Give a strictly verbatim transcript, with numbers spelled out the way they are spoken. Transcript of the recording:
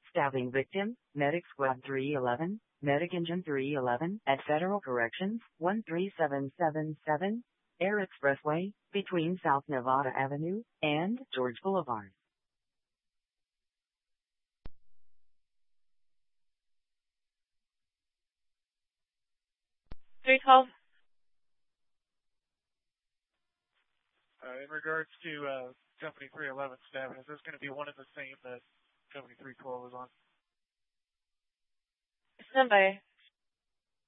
Stabbing victim, Medic Squad three eleven, Medic Engine three eleven, at Federal Corrections, one three seven seven seven, Air Expressway, between South Nevada Avenue and George Boulevard. three twelve. Uh, in regards to uh, Company three eleven stabbing, is this going to be one and the same that Company three twelve was on? Stand by.